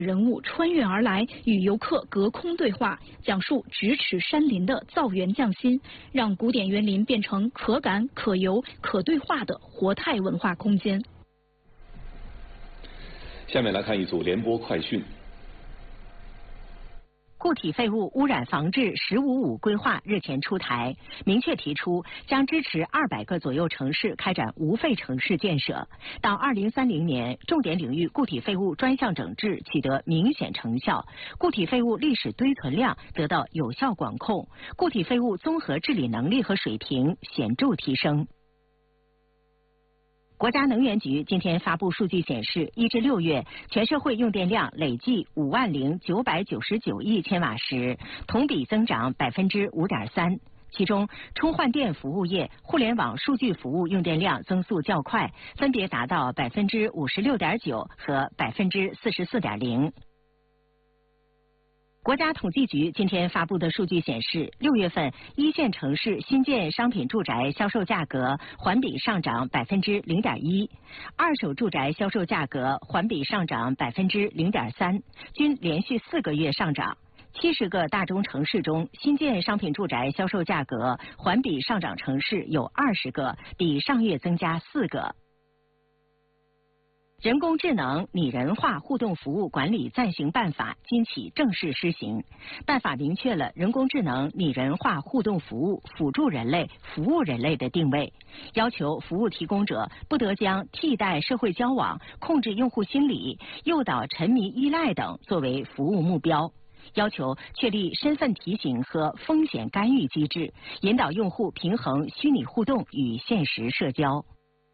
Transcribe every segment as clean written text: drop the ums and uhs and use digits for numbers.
人物穿越而来，与游客隔空对话，讲述咫尺山林的造园匠心，让古典园林变成可感、可游、可对话的活态文化空间。 下面来看一组联播快讯。 固体废物污染防治“15-5”规划日前出台，明确提出将支持200个左右城市开展无废城市建设。到2030年，重点领域固体废物专项整治取得明显成效，固体废物历史堆存量得到有效管控，固体废物综合治理能力和水平显著提升。国家能源局今天发布数据显示，1至6月全社会用电量累计50999亿千瓦时，同比增长5.3%。其中，充换电服务业、互联网数据服务用电量增速较快，分别达到56.9%和44.0%。国家统计局今天发布的数据显示，6月份一线城市新建商品住宅销售价格环比上涨0.1%，二手住宅销售价格环比上涨0.3%，均连续4个月上涨。70个大中城市中，新建商品住宅销售价格环比上涨城市有20个，比上月增加4个。人工智能拟人化互动服务管理暂行办法今起正式施行。办法明确了人工智能拟人化互动服务辅助人类、服务人类的定位，要求服务提供者不得将替代社会交往、控制用户心理、诱导沉迷依赖等作为服务目标。要求确立身份提醒和风险干预机制，引导用户平衡虚拟互动与现实社交。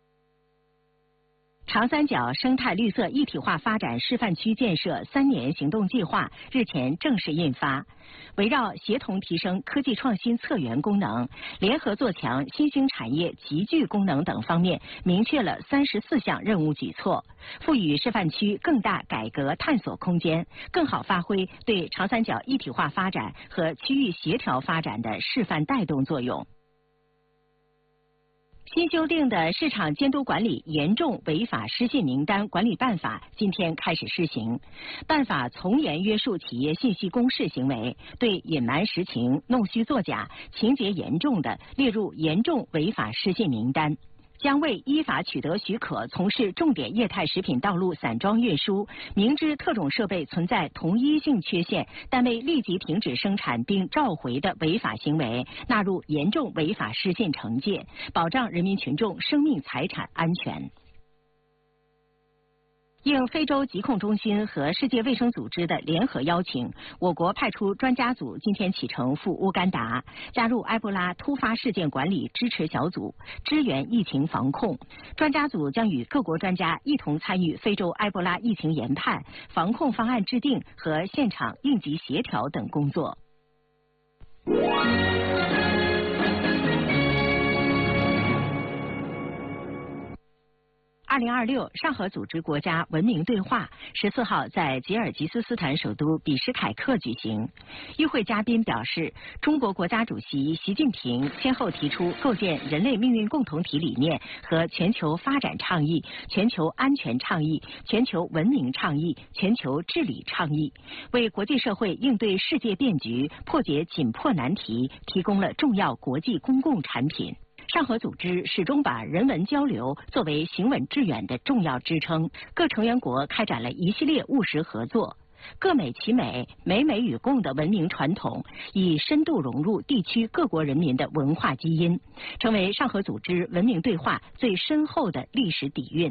长三角生态绿色一体化发展示范区建设3年行动计划日前正式印发，围绕协同提升科技创新策源功能、联合做强新兴产业集聚功能等方面，明确了34项任务举措，赋予示范区更大改革探索空间，更好发挥对长三角一体化发展和区域协调发展的示范带动作用。新修订的市场监督管理严重违法失信名单管理办法今天开始施行。办法从严约束企业信息公示行为，对隐瞒实情、弄虚作假、情节严重的列入严重违法失信名单。将为依法取得许可从事重点液态食品道路散装运输，明知特种设备存在同一性缺陷，但未立即停止生产并召回的违法行为，纳入严重违法失信惩戒，保障人民群众生命财产安全。应非洲疾控中心和世界卫生组织的联合邀请，我国派出专家组今天启程赴乌干达，加入埃博拉突发事件管理支持小组，支援疫情防控。专家组将与各国专家一同参与非洲埃博拉疫情研判、防控方案制定和现场应急协调等工作。2026上合组织国家文明对话14号在吉尔吉斯斯坦首都比什凯克举行。与会嘉宾表示，中国国家主席习近平先后提出构建人类命运共同体理念和全球发展倡议、全球安全倡议、全球文明倡议、全球治理倡议，为国际社会应对世界变局、破解紧迫难题提供了重要国际公共产品。上合组织始终把人文交流作为行稳致远的重要支撑，各成员国开展了一系列务实合作。各美其美、美美与共的文明传统，已深度融入地区各国人民的文化基因，成为上合组织文明对话最深厚的历史底蕴。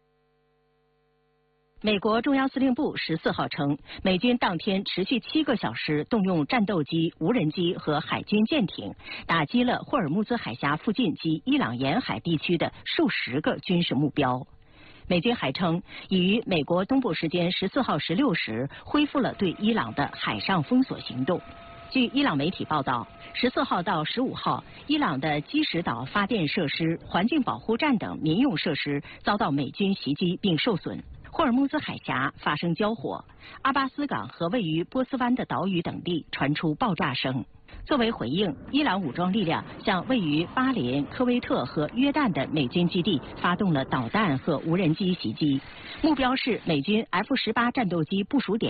美国中央司令部14号称，美军当天持续7个小时动用战斗机、无人机和海军舰艇，打击了霍尔木兹海峡附近及伊朗沿海地区的数十个军事目标。美军还称，已于美国东部时间14号16时恢复了对伊朗的海上封锁行动。据伊朗媒体报道，14号到15号，伊朗的基什岛发电设施、环境保护站等民用设施遭到美军袭击并受损。霍尔木兹海峡发生交火，阿巴斯港和位于波斯湾的岛屿等地传出爆炸声。 作为回应，伊朗武装力量向位于巴林、科威特和约旦的美军基地发动了导弹和无人机袭击，目标是美军 F-18战斗机部署点。